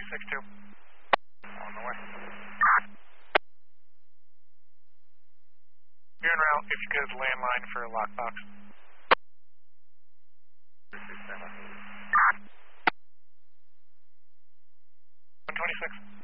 6-2. On the way. You're en route. If you go to the landline for a lockbox. 126.